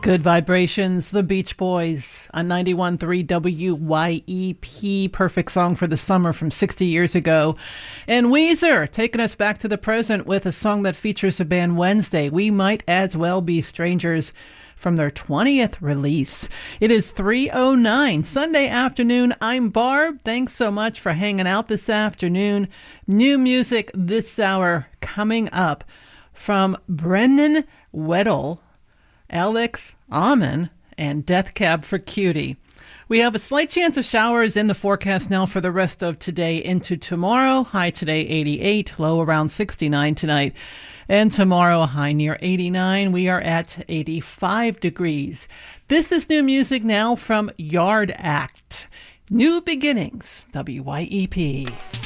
Good Vibrations, the Beach Boys on 91.3 WYEP. Perfect song for the summer from 60 years ago. And Weezer taking us back to the present with a song that features the band Wednesday. We Might As Well Be Strangers from their 20th release. It is 3:09 Sunday afternoon. I'm Barb. Thanks so much for hanging out this afternoon. New music this hour coming up from Brendan Weddle, Alex Amen, and Death Cab for Cutie. We have a slight chance of showers in the forecast now for the rest of today into tomorrow. High today 88, low around 69 tonight. And tomorrow a high near 89. We are at 85 degrees. This is new music now from Yard Act. New Beginnings, WYEP.